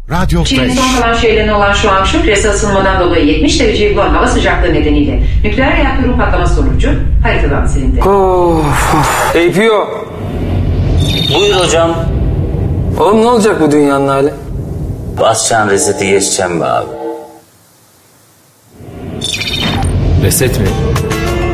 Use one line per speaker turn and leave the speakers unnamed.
Radyo
Çin'in
Fresh.
son kalan şeylerine olan şu an şu küresel ısınmadan dolayı 70 derece yuvan hava sıcaklığı nedeniyle nükleer reaktörün patlaması sonucu haritadan silindi.
APO.
Buyur hocam.
Oğlum ne olacak bu dünyanın hali?
Basacaksın reseti geçeceğim be abi.
Reset mi?